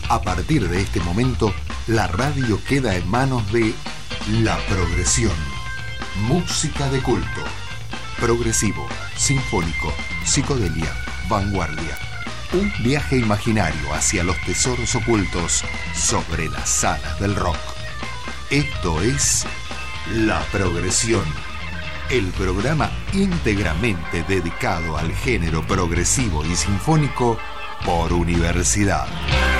A partir de este momento, la radio queda en manos de La Progresión. Música de culto. Progresivo, sinfónico, psicodelia, vanguardia. Un viaje imaginario hacia los tesoros ocultos sobre las salas del rock. Esto es La Progresión, el programa íntegramente dedicado al género progresivo y sinfónico por Universidad.